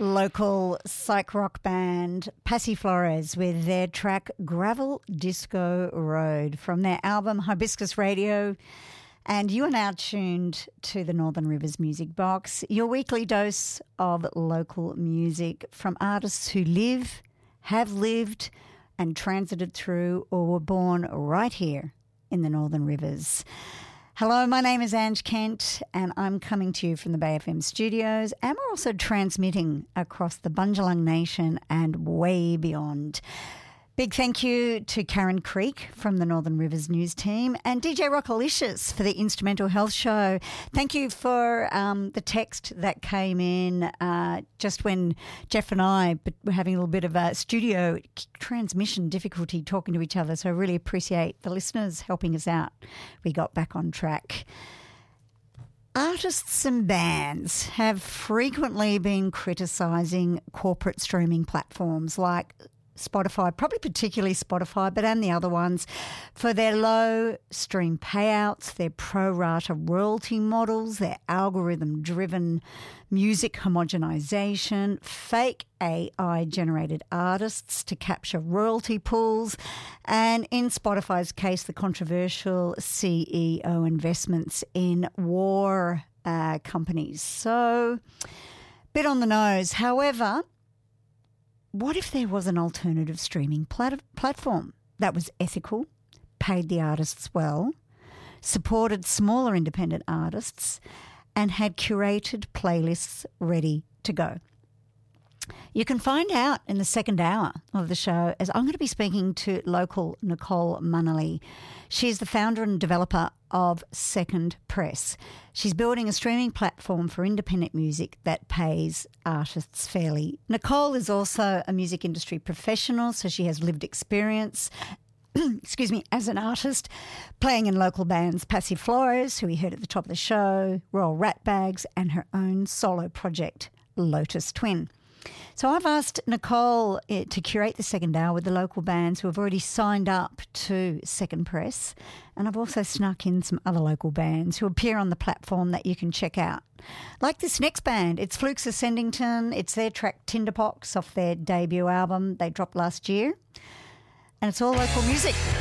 Local psych rock band Passiflores with their track Gravel Disco Road from their album Hibiscus Radio. And you are now tuned to the Northern Rivers Music Box, your weekly dose of local music from artists who live, have lived and transited through or were born right here in the Northern Rivers. Hello, my name is Ange Kent and I'm coming to you from the Bay FM studios, and we're also transmitting across the Bundjalung Nation and way beyond. Big thank you to Karen Creek from the Northern Rivers News team and DJ Rockalicious for the Instrumental Health Show. Thank you for the text that came in just when Jeff and I were having a little bit of a studio transmission difficulty talking to each other, so I really appreciate the listeners helping us out. We got back on track. Artists and bands have frequently been criticising corporate streaming platforms like Spotify, probably particularly Spotify, but and the other ones, for their low stream payouts, their pro rata royalty models, their algorithm-driven music homogenization, fake AI-generated artists to capture royalty pools, and in Spotify's case, the controversial CEO investments in war companies. So, bit on the nose. However, what if there was an alternative streaming platform that was ethical, paid the artists well, supported smaller independent artists, and had curated playlists ready to go? You can find out in the second hour of the show, as I'm going to be speaking to local Nicole Munnelly. She's the founder and developer of Second Press. She's building a streaming platform for independent music that pays artists fairly. Nicole is also a music industry professional, so she has lived experience as an artist, playing in local bands Passiflores, who we heard at the top of the show, Royal Ratbags, and her own solo project, Lotus Twin. So I've asked Nicole to curate the second hour with the local bands who have already signed up to Second Press, and I've also snuck in some other local bands who appear on the platform that you can check out. Like this next band, it's Flukes of Sendington. It's their track Tinderbox off their debut album they dropped last year, and it's all local music.